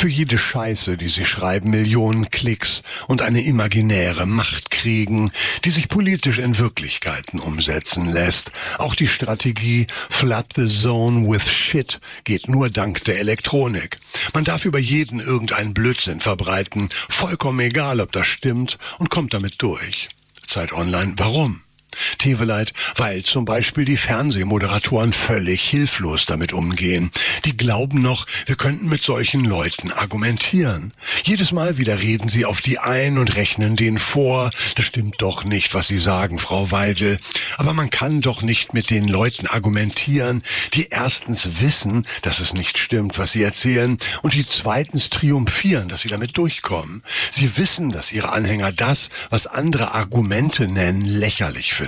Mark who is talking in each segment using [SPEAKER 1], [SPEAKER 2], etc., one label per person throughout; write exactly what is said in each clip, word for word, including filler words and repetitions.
[SPEAKER 1] Für jede Scheiße, die sie schreiben, Millionen Klicks und eine imaginäre Macht kriegen, die sich politisch in Wirklichkeiten umsetzen lässt. Auch die Strategie Flood the Zone with Shit geht nur dank der Elektronik. Man darf über jeden irgendeinen Blödsinn verbreiten, vollkommen egal, ob das stimmt, und kommt damit durch. Zeit Online, warum? Teveleit, weil zum Beispiel die Fernsehmoderatoren völlig hilflos damit umgehen. Die glauben noch, wir könnten mit solchen Leuten argumentieren. Jedes Mal wieder reden sie auf die ein und rechnen denen vor. Das stimmt doch nicht, was sie sagen, Frau Weidel. Aber man kann doch nicht mit den Leuten argumentieren, die erstens wissen, dass es nicht stimmt, was sie erzählen, und die zweitens triumphieren, dass sie damit durchkommen. Sie wissen, dass ihre Anhänger das, was andere Argumente nennen, lächerlich finden.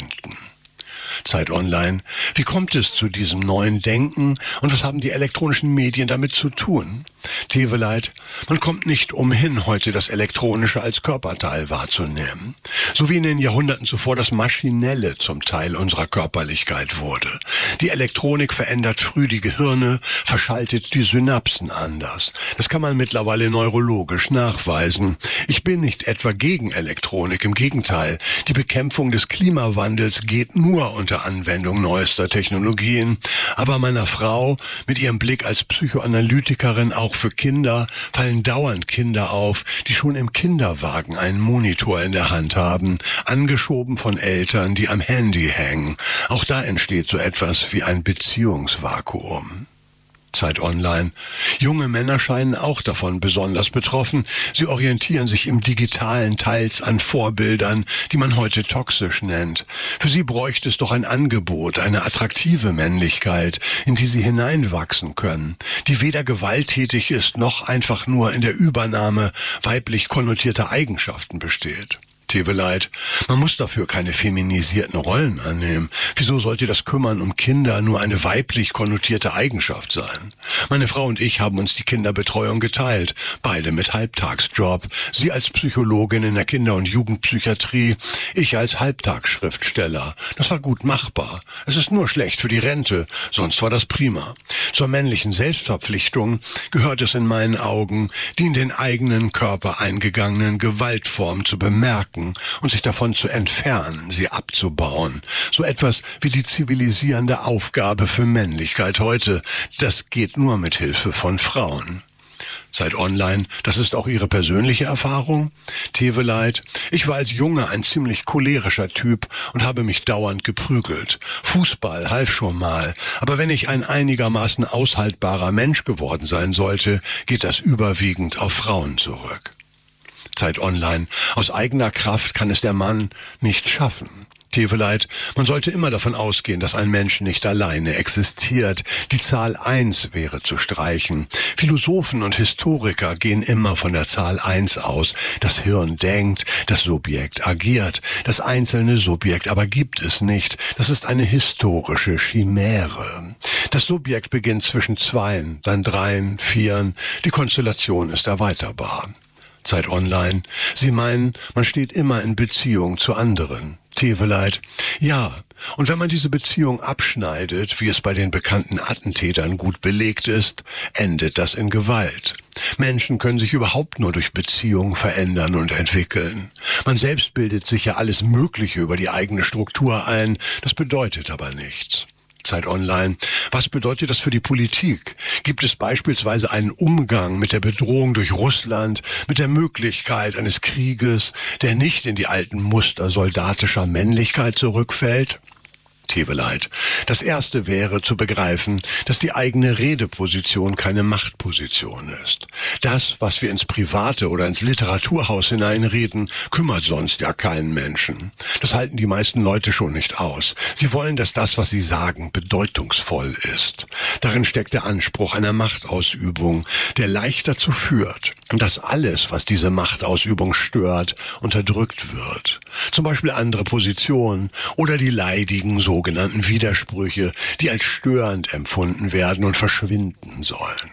[SPEAKER 1] Zeit Online. Wie kommt es zu diesem neuen Denken und was haben die elektronischen Medien damit zu tun? Teveleit, man kommt nicht umhin, heute das Elektronische als Körperteil wahrzunehmen. So wie in den Jahrhunderten zuvor das Maschinelle zum Teil unserer Körperlichkeit wurde. Die Elektronik verändert früh die Gehirne, verschaltet die Synapsen anders. Das kann man mittlerweile neurologisch nachweisen. Ich bin nicht etwa gegen Elektronik, im Gegenteil. Die Bekämpfung des Klimawandels geht nur unter Anwendung neuester Technologien. Aber meiner Frau, mit ihrem Blick als Psychoanalytikerin auch für Kinder, fallen dauernd Kinder auf, die schon im Kinderwagen einen Monitor in der Hand haben, angeschoben von Eltern, die am Handy hängen. Auch da entsteht so etwas wie ein Beziehungsvakuum. Zeit Online. Junge Männer scheinen auch davon besonders betroffen. Sie orientieren sich im Digitalen teils an Vorbildern, die man heute toxisch nennt. Für sie bräuchte es doch ein Angebot, eine attraktive Männlichkeit, in die sie hineinwachsen können, die weder gewalttätig ist, noch einfach nur in der Übernahme weiblich konnotierter Eigenschaften besteht. Teveleit, man muss dafür keine feminisierten Rollen annehmen. Wieso sollte das Kümmern um Kinder nur eine weiblich konnotierte Eigenschaft sein? Meine Frau und ich haben uns die Kinderbetreuung geteilt, beide mit Halbtagsjob. Sie als Psychologin in der Kinder- und Jugendpsychiatrie, ich als Halbtagsschriftsteller. Das war gut machbar. Es ist nur schlecht für die Rente, sonst war das prima. Zur männlichen Selbstverpflichtung gehört es in meinen Augen, die in den eigenen Körper eingegangenen Gewaltformen zu bemerken und sich davon zu entfernen, sie abzubauen. So etwas wie die zivilisierende Aufgabe für Männlichkeit heute. Das geht nur mit Hilfe von Frauen. Zeit Online, das ist auch Ihre persönliche Erfahrung? Teveleit, ich war als Junge ein ziemlich cholerischer Typ und habe mich dauernd geprügelt. Fußball half schon mal, aber wenn ich ein einigermaßen aushaltbarer Mensch geworden sein sollte, geht das überwiegend auf Frauen zurück. Zeit Online. Aus eigener Kraft kann es der Mann nicht schaffen. Teveleit, man sollte immer davon ausgehen, dass ein Mensch nicht alleine existiert. Die Zahl eins wäre zu streichen. Philosophen und Historiker gehen immer von der Zahl eins aus. Das Hirn denkt, das Subjekt agiert. Das einzelne Subjekt aber gibt es nicht. Das ist eine historische Chimäre. Das Subjekt beginnt zwischen Zweien, dann Dreien, Vieren. Die Konstellation ist erweiterbar. Zeit Online. Sie meinen, man steht immer in Beziehung zu anderen. Teveleit. Ja, und wenn man diese Beziehung abschneidet, wie es bei den bekannten Attentätern gut belegt ist, endet das in Gewalt. Menschen können sich überhaupt nur durch Beziehung verändern und entwickeln. Man selbst bildet sich ja alles Mögliche über die eigene Struktur ein, das bedeutet aber nichts. Zeit Online. Was bedeutet das für die Politik? Gibt es beispielsweise einen Umgang mit der Bedrohung durch Russland, mit der Möglichkeit eines Krieges, der nicht in die alten Muster soldatischer Männlichkeit zurückfällt? Teveleit. Das erste wäre zu begreifen, dass die eigene Redeposition keine Machtposition ist. Das, was wir ins Private oder ins Literaturhaus hineinreden, kümmert sonst ja keinen Menschen. Das halten die meisten Leute schon nicht aus. Sie wollen, dass das, was sie sagen, bedeutungsvoll ist. Darin steckt der Anspruch einer Machtausübung, der leicht dazu führt, dass alles, was diese Machtausübung stört, unterdrückt wird. Zum Beispiel andere Positionen oder die leidigen sogenannten Widersprüche, die als störend empfunden werden und verschwinden sollen.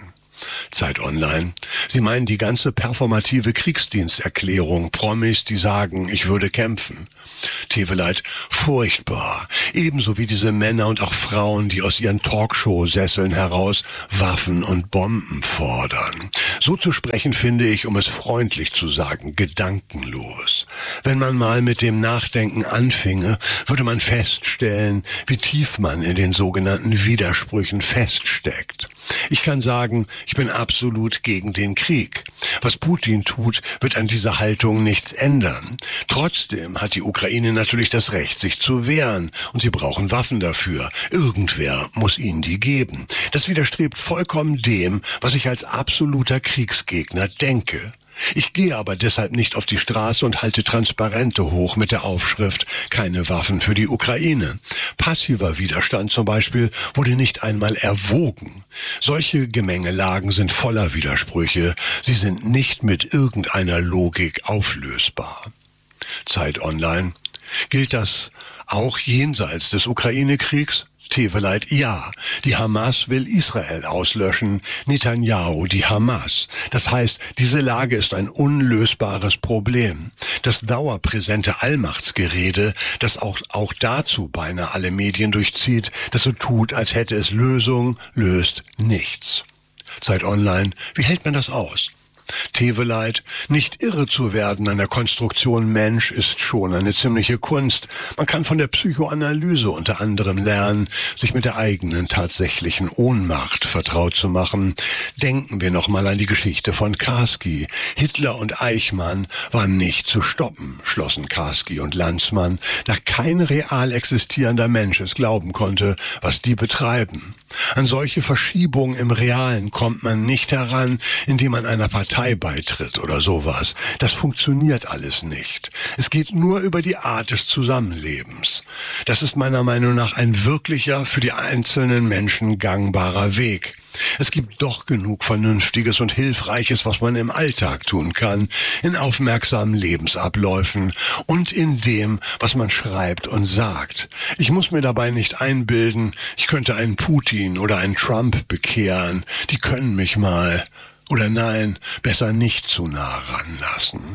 [SPEAKER 1] Zeit Online. Sie meinen die ganze performative Kriegsdiensterklärung, Promis, die sagen, ich würde kämpfen. Teveleit, furchtbar. Ebenso wie diese Männer und auch Frauen, die aus ihren Talkshow-Sesseln heraus Waffen und Bomben fordern. So zu sprechen finde ich, um es freundlich zu sagen, gedankenlos. Wenn man mal mit dem Nachdenken anfinge, würde man feststellen, wie tief man in den sogenannten Widersprüchen feststeckt. Ich kann sagen, ich bin absolut gegen den Krieg. Was Putin tut, wird an dieser Haltung nichts ändern. Trotzdem hat die Ukraine natürlich das Recht, sich zu wehren. Und sie brauchen Waffen dafür. Irgendwer muss ihnen die geben. Das widerstrebt vollkommen dem, was ich als absoluter Kriegsgegner denke. Ich gehe aber deshalb nicht auf die Straße und halte Transparente hoch mit der Aufschrift „Keine Waffen für die Ukraine". Passiver Widerstand zum Beispiel wurde nicht einmal erwogen. Solche Gemengelagen sind voller Widersprüche. Sie sind nicht mit irgendeiner Logik auflösbar. Zeit Online. Gilt das auch jenseits des Ukraine-Kriegs? Teveleit, ja. Die Hamas will Israel auslöschen, Netanyahu die Hamas. Das heißt, diese Lage ist ein unlösbares Problem. Das dauerpräsente Allmachtsgerede, das auch, auch dazu beinahe alle Medien durchzieht, das so tut, als hätte es Lösung, löst nichts. Zeit Online, wie hält man das aus? Teveleit, nicht irre zu werden an der Konstruktion Mensch ist schon eine ziemliche Kunst. Man kann von der Psychoanalyse unter anderem lernen, sich mit der eigenen tatsächlichen Ohnmacht vertraut zu machen. Denken wir nochmal an die Geschichte von Karski. Hitler und Eichmann waren nicht zu stoppen, schlossen Karski und Lanzmann, da kein real existierender Mensch es glauben konnte, was die betreiben. An solche Verschiebungen im Realen kommt man nicht heran, indem man einer Partei beitritt oder sowas. Das funktioniert alles nicht. Es geht nur über die Art des Zusammenlebens. Das ist meiner Meinung nach ein wirklicher, für die einzelnen Menschen gangbarer Weg. Es gibt doch genug Vernünftiges und Hilfreiches, was man im Alltag tun kann, in aufmerksamen Lebensabläufen und in dem, was man schreibt und sagt. Ich muss mir dabei nicht einbilden, ich könnte einen Putin oder einen Trump bekehren. Die können mich mal, oder nein, besser nicht zu nah ranlassen.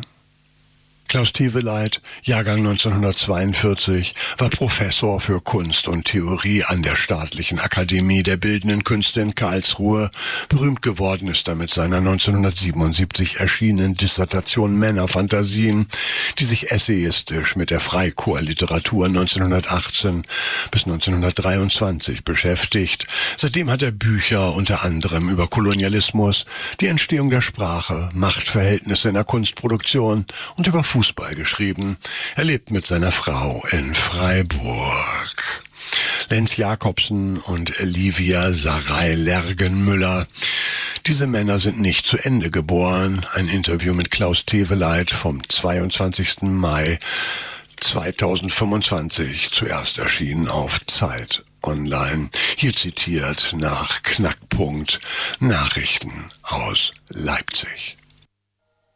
[SPEAKER 1] Klaus Teveleit, Jahrgang neunzehnhundertzweiundvierzig, war Professor für Kunst und Theorie an der Staatlichen Akademie der Bildenden Künste in Karlsruhe. Berühmt geworden ist er mit seiner neunzehnhundertsiebenundsiebzig erschienenen Dissertation Männerfantasien, die sich essayistisch mit der Freikorpsliteratur neunzehnhundertachtzehn bis neunzehnhundertdreiundzwanzig beschäftigt. Seitdem hat er Bücher unter anderem über Kolonialismus, die Entstehung der Sprache, Machtverhältnisse in der Kunstproduktion und über Fußball geschrieben. Er lebt mit seiner Frau in Freiburg. Lenz Jakobsen und Livia Saray-Lergenmüller. Diese Männer sind nicht zu Ende geboren. Ein Interview mit Klaus Teveleit vom zweiundzwanzigsten Mai zweitausendfünfundzwanzig, zuerst erschienen auf Zeit Online. Hier zitiert nach Knackpunkt Nachrichten aus Leipzig.